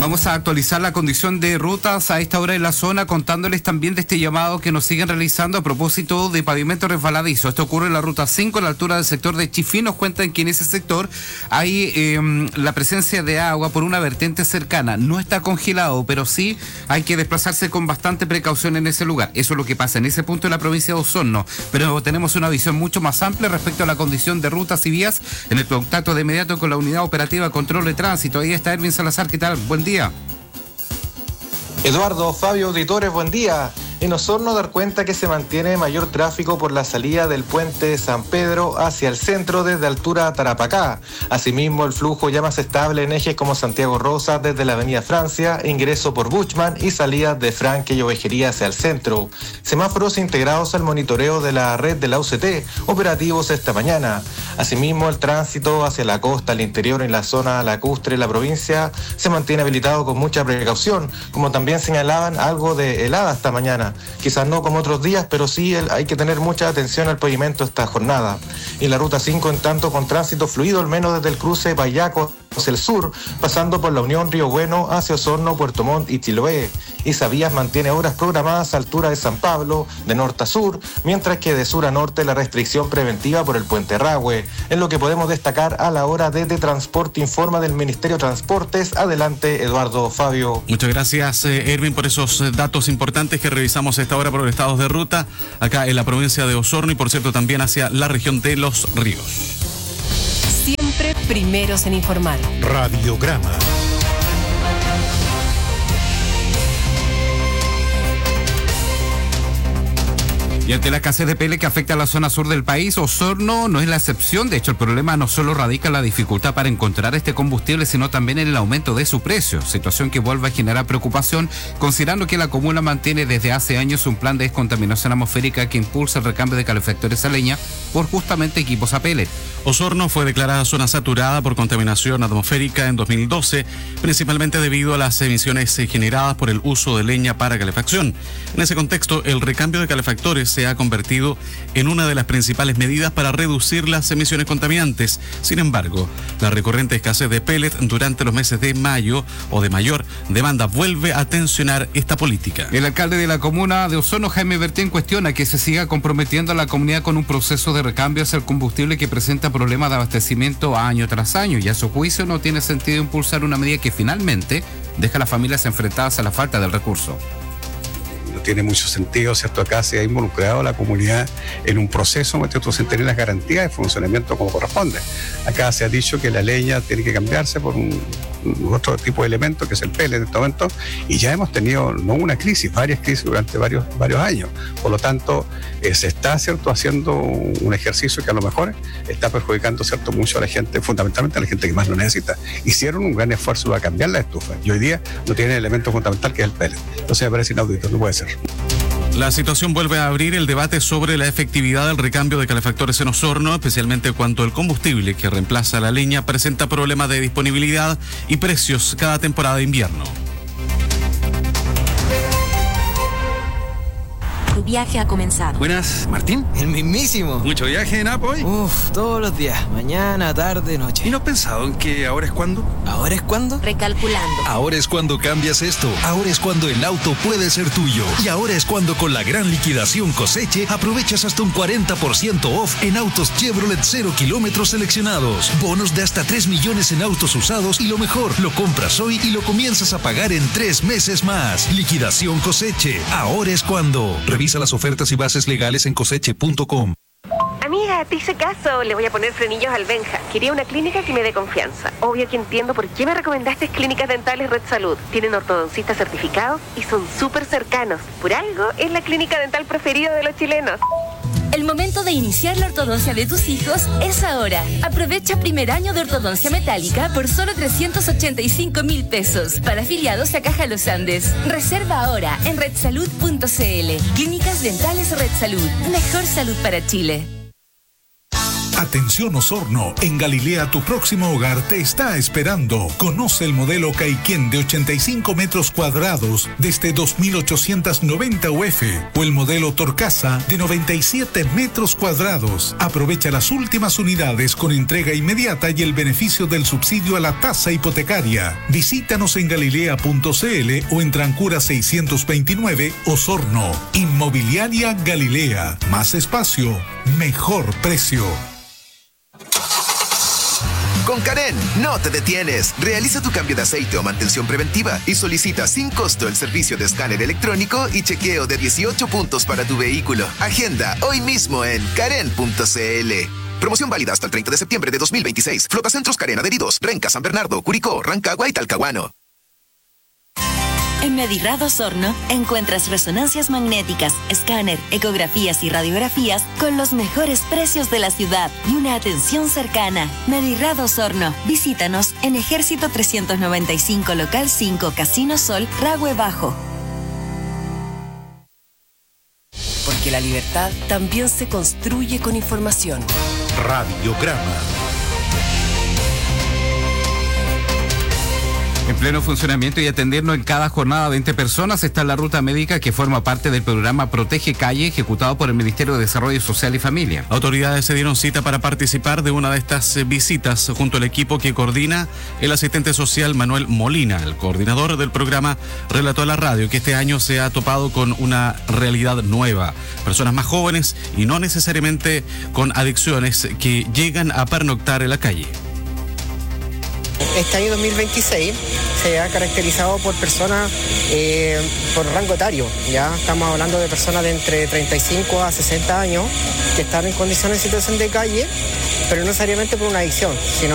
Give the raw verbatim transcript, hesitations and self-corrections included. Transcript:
Vamos a actualizar la condición de rutas a esta hora en la zona, contándoles también de este llamado que nos siguen realizando a propósito de pavimento resbaladizo. Esto ocurre en la ruta cinco, a la altura del sector de Chifí. Nos cuentan que en ese sector hay eh, la presencia de agua por una vertiente cercana. No está congelado, pero sí hay que desplazarse con bastante precaución en ese lugar. Eso es lo que pasa en ese punto de la provincia de Osorno. Pero tenemos una visión mucho más amplia respecto a la condición de rutas y vías en el contacto de inmediato con la Unidad Operativa Control de Tránsito. Ahí está Erwin Salazar. ¿Qué tal? Buen día. Eduardo, Fabio, auditores, buen día. En Osorno dar cuenta que se mantiene mayor tráfico por la salida del puente de San Pedro hacia el centro desde altura Tarapacá. Asimismo, el flujo ya más estable en ejes como Santiago Rosa desde la avenida Francia, ingreso por Buchmann y salidas de Franque y Ovejería hacia el centro. Semáforos integrados al monitoreo de la red de la U C T, operativos esta mañana. Asimismo, el tránsito hacia la costa, al interior en la zona lacustre de la provincia se mantiene habilitado con mucha precaución, como también señalaban algo de helada esta mañana. Quizás no como otros días, pero sí hay que tener mucha atención al pavimento esta jornada. Y la ruta cinco, en tanto, con tránsito fluido, al menos desde el cruce Payaco hacia el sur, pasando por la Unión Río Bueno hacia Osorno, Puerto Montt y Chiloé. Esa vía mantiene obras programadas a altura de San Pablo, de norte a sur, mientras que de sur a norte la restricción preventiva por el puente Rahue. Es lo que podemos destacar a la hora de, de Transporte, informa del Ministerio de Transportes. Adelante, Eduardo, Fabio. Muchas gracias, eh, Erwin, por esos eh, datos importantes que revisamos a esta hora por los estados de ruta, acá en la provincia de Osorno y, por cierto, también hacia la región de Los Ríos. Siempre primeros en informar. Radiograma. Y ante la escasez de pele que afecta a la zona sur del país, Osorno no es la excepción. De hecho, el problema no solo radica en la dificultad para encontrar este combustible, sino también en el aumento de su precio, situación que vuelve a generar preocupación, considerando que la comuna mantiene desde hace años un plan de descontaminación atmosférica que impulsa el recambio de calefactores a leña por justamente equipos a pellet. Osorno fue declarada zona saturada por contaminación atmosférica en dos mil doce, principalmente debido a las emisiones generadas por el uso de leña para calefacción. En ese contexto, el recambio de calefactores se ha convertido en una de las principales medidas para reducir las emisiones contaminantes. Sin embargo, la recurrente escasez de pellet durante los meses de mayo o de mayor demanda vuelve a tensionar esta política. El alcalde de la comuna de Osorno, Jaime Bertén, cuestiona que se siga comprometiendo a la comunidad con un proceso de recambio hacia el combustible que presenta problemas de abastecimiento año tras año, y a su juicio no tiene sentido impulsar una medida que finalmente deja a las familias enfrentadas a la falta del recurso. No tiene mucho sentido, ¿cierto? Acá se ha involucrado a la comunidad en un proceso, ¿cierto?, sin tener las garantías de funcionamiento como corresponde. Acá se ha dicho que la leña tiene que cambiarse por un, un otro tipo de elemento que es el pellet en este momento, y ya hemos tenido no una crisis, varias crisis durante varios, varios años. Por lo tanto, eh, se está, ¿cierto?, haciendo un ejercicio que a lo mejor está perjudicando, ¿cierto?, mucho a la gente, fundamentalmente a la gente que más lo necesita. Hicieron un gran esfuerzo para cambiar la estufa y hoy día no tiene el elemento fundamental que es el pellet. Entonces me parece inaudito, no puede ser. La situación vuelve a abrir el debate sobre la efectividad del recambio de calefactores en Osorno, especialmente cuando el combustible que reemplaza la leña presenta problemas de disponibilidad y precios cada temporada de invierno. Tu viaje ha comenzado. Buenas, ¿Martín? El mismísimo. ¿Mucho viaje en Apo hoy? Uf, todos los días. Mañana, tarde, noche. ¿Y no has pensado en que ahora es cuando? ¿Ahora es cuando? Recalculando. Ahora es cuando cambias esto. Ahora es cuando el auto puede ser tuyo. Y ahora es cuando con la gran liquidación Coseche aprovechas hasta un cuarenta por ciento off en autos Chevrolet cero kilómetros seleccionados. Bonos de hasta tres millones en autos usados y lo mejor, lo compras hoy y lo comienzas a pagar en tres meses más. Liquidación Coseche. Ahora es cuando. Revisa las ofertas y bases legales en coseche punto com. Amiga, te hice caso, le voy a poner frenillos al Benja. Quería una clínica que me dé confianza. Obvio que entiendo por qué me recomendaste Clínicas Dentales Red Salud. Tienen ortodoncistas certificados y son súper cercanos. Por algo, es la clínica dental preferida de los chilenos. El momento de iniciar la ortodoncia de tus hijos es ahora. Aprovecha primer año de ortodoncia metálica por solo trescientos ochenta y cinco mil pesos para afiliados a Caja Los Andes. Reserva ahora en red salud punto c l. Clínicas Dentales Red Salud. Mejor salud para Chile. Atención Osorno, en Galilea tu próximo hogar te está esperando. Conoce el modelo Caiquén de ochenta y cinco metros cuadrados desde dos mil ochocientos noventa U F o el modelo Torcasa de noventa y siete metros cuadrados. Aprovecha las últimas unidades con entrega inmediata y el beneficio del subsidio a la tasa hipotecaria. Visítanos en galilea punto c l o en Trancura seiscientos veintinueve, Osorno. Inmobiliaria Galilea. Más espacio, mejor precio. Con Karen, no te detienes. Realiza tu cambio de aceite o mantención preventiva y solicita sin costo el servicio de escáner electrónico y chequeo de dieciocho puntos para tu vehículo. Agenda hoy mismo en karen punto c l. Promoción válida hasta el treinta de septiembre de dos mil veintiséis. Flotacentros Karen adheridos. Renca, San Bernardo, Curicó, Rancagua y Talcahuano. En Medirad Osorno encuentras resonancias magnéticas, escáner, ecografías y radiografías con los mejores precios de la ciudad y una atención cercana. Medirad Osorno. Visítanos en Ejército trescientos noventa y cinco, Local cinco, Casino Sol, Rahue Bajo. Porque la libertad también se construye con información. Radiograma. En pleno funcionamiento y atendiendo en cada jornada veinte personas está la ruta médica que forma parte del programa Protege Calle ejecutado por el Ministerio de Desarrollo Social y Familia. Autoridades se dieron cita para participar de una de estas visitas junto al equipo que coordina el asistente social Manuel Molina. El coordinador del programa relató a la radio que este año se ha topado con una realidad nueva. Personas más jóvenes y no necesariamente con adicciones que llegan a pernoctar en la calle. Este año dos mil veintiséis se ha caracterizado por personas eh, por rango etario. Ya estamos hablando de personas de entre treinta y cinco a sesenta años que están en condiciones de situación de calle, pero no necesariamente por una adicción, sino